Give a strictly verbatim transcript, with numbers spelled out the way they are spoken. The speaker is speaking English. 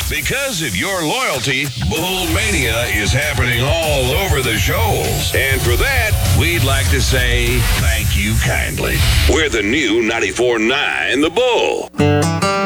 Because of your loyalty, Bull Mania is happening all over the shows. And for that, we'd like to say thank you kindly. We're the new ninety-four point nine The Bull.